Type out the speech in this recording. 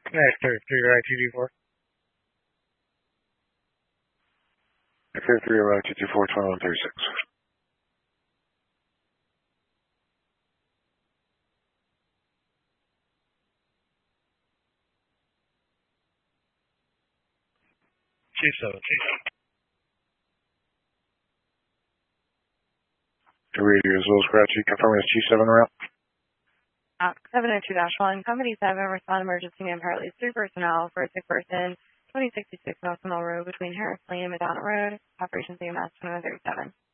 Nice, 3 right, TG4. Okay, 3 right, TG4, 2136. Chief 7. Radio as well as Scratchy, confirming it's G7 route. 702-1, Company 7, respond emergency man partly 3 personnel for a sick person, 2066 Nelson Mill Road between Harris Lane and Madonna Road, operations AMS 2137.